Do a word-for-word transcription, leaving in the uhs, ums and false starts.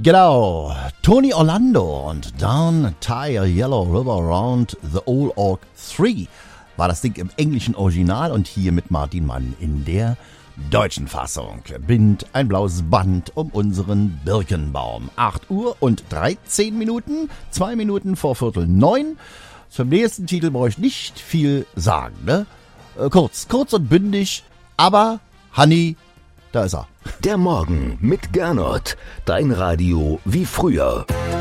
Genau, Tony Orlando und Down Tie a Yellow River Round the Old Oak drei war das Ding im englischen Original und hier mit Martin Mann in der deutschen Fassung. Bind ein blaues Band um unseren Birkenbaum. acht Uhr und dreizehn Minuten, zwei Minuten vor Viertel neun. Zum nächsten Titel brauche ich nicht viel sagen, ne? Äh, kurz, kurz und bündig, aber Hanni, da ist er. Der Morgen mit Gernot, dein Radio wie früher.